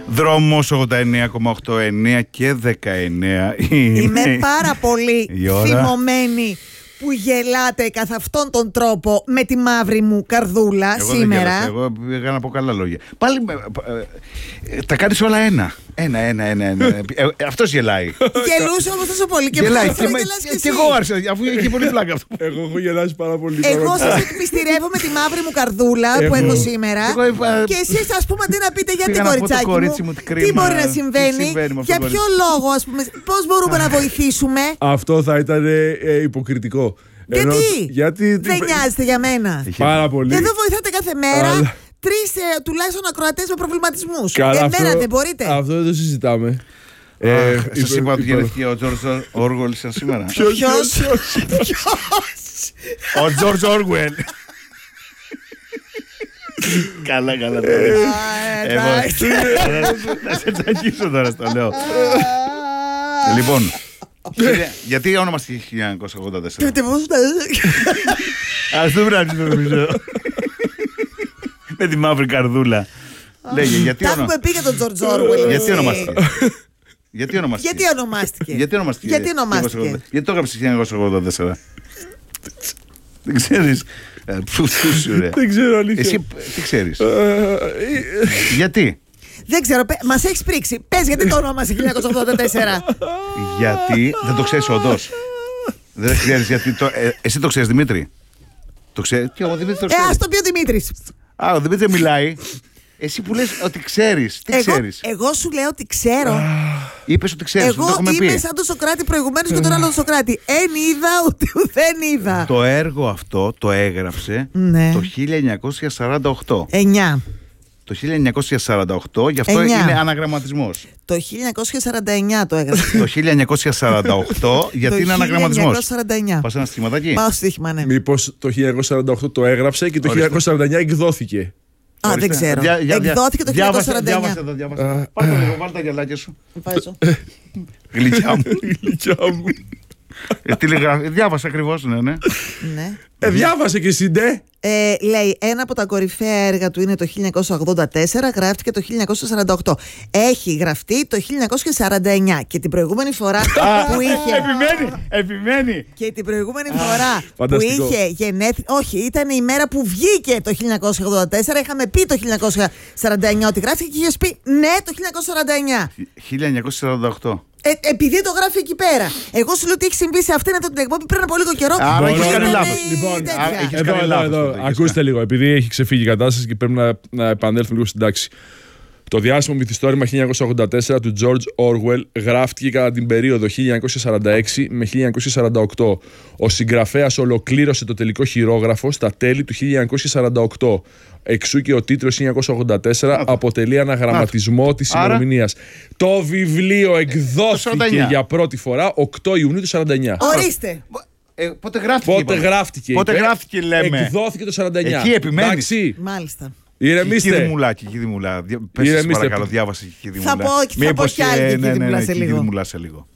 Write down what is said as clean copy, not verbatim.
Δρόμος 89,8, 9 και 19. Είμαι πάρα πολύ θυμωμένη που γελάτε καθ' αυτόν τον τρόπο με τη μαύρη μου καρδούλα σήμερα. Εγώ πήγα να πω καλά λόγια. Πάλι τα κάνεις όλα ένα. Ένα. Αυτός γελάει. Γελούσε όμως τόσο πολύ και γελάει. Και εγώ άρχισα, αφού έχει πολύ πλάκα αυτό. Εγώ έχω γελάσει πάρα πολύ. Εγώ σας εκμυστηρεύω με τη μαύρη μου καρδούλα που έχω σήμερα. Και εσείς, ας πούμε, αντί να πείτε γιατί κοριτσάκι μου, τι μπορεί να συμβαίνει, για ποιο λόγο, ας πούμε, πώς μπορούμε να βοηθήσουμε. Αυτό θα ήταν υποκριτικό. Γιατί δεν νοιάζετε για μένα. Πάρα πολύ. Εδώ βοηθάτε κάθε μέρα. 3 τουλάχιστον ακροατές με προβληματισμούς. Εμένα δεν μπορείτε. Αυτό δεν το συζητάμε. Σας είπα ότι γεννήθηκε ο Τζορτζ Όργουελ σήμερα. Ποιος? Ο Τζορτζ Όργουελ. Καλά. Να σε τσακίσω τώρα, στο λέω. Λοιπόν, γιατί ονομαστηκε 1984? Ας το βράδυ νομίζω. Με τη μαύρη καρδούλα. Λέγε, γιατί τα έχουμε πει για τον Τζορτζ Όργουελ. Γιατί ονομάστηκε? Γιατί ονομάστηκε? Γιατί το έγραψε 1984? Δεν ξέρεις? Δεν ξέρω αλήθεια. Εσύ τι ξέρεις? Γιατί? Δεν ξέρω, μας έχεις πρίξει. Πες γιατί το ονόμασε 1984. Γιατί δεν το ξέρεις όντως? Δεν ξέρεις γιατί εσύ το ξέρεις, Δημήτρη? Το ξέρεις? Και ο Δημήτρης το ξέρει. Ας το πει ο Δημήτρης. Ο Δημήτρης μιλάει. Εσύ που λες ότι ξέρεις, τι ξέρεις? Εγώ σου λέω ότι ξέρω. Είπες ότι ξέρεις, εγώ το έχουμε πει. είμαι σαν τον Σοκράτη προηγουμένως και τον άλλο τον Σοκράτη. Εν είδα ούτε ουδέν είδα. Το έργο αυτό το έγραψε το 1948. 9. Το 1948, γι' αυτό είναι αναγραμματισμός. Το 1949 το έγραψε. Το 1948, γιατί είναι αναγραμματισμός. 1949. Πας ένα στοιχηματάκι. Πάω στοίχημα, ναι. Μήπως το 1948 το έγραψε και το 1949 εκδόθηκε? Δεν ξέρω. Εκδόθηκε το 1949. Διάβασε εδώ. Πάρτε λίγο, βάλτε τα γυαλάκια σου. Βάζω. Γλυκιά μου. Γλυκιά μου. Διάβασε ακριβώς, ναι. Διάβασε και εσύ, ναι. Λέει, ένα από τα κορυφαία έργα του είναι το 1984, γράφτηκε το 1948. Έχει γραφτεί το 1949 και την προηγούμενη φορά που είχε... Επιμένει! Και την προηγούμενη φορά που είχε γενέθλια... Όχι, ήταν η μέρα που βγήκε το 1984, είχαμε πει το 1949 ότι γράφτηκε και είχες πει ναι το 1949. 1948. Επειδή το γράφει εκεί πέρα. Εγώ σου λέω ότι έχει συμβεί σε αυτήν την εκπομπή πριν από λίγο καιρό. Άρα έχεις κάνει λάθος. Λοιπόν, εδώ, ακούστε λίγο. Επειδή έχει ξεφύγει η κατάσταση και πρέπει να επανέλθουμε λίγο στην τάξη. Το διάσημο μυθιστόρημα 1984 του George Orwell γράφτηκε κατά την περίοδο 1946 με 1948. Ο συγγραφέας ολοκλήρωσε το τελικό χειρόγραφο στα τέλη του 1948. Εξού και ο τίτλος 1984 αποτελεί αναγραμματισμό της ημερομηνίας. Το βιβλίο εκδόθηκε για πρώτη φορά 8 Ιουνίου του 49. Ορίστε. Πότε γράφτηκε? Πότε γράφτηκε, λέμε. Εκδόθηκε το 49. Εκεί επιμένεις. Μάλιστα. Ηρεμήστε. Κηδημουλά. Πες παρακαλώ, διάβασε Κηδημουλά. Θα πω κι άλλη Κηδημουλά σε λίγο. Σε λίγο.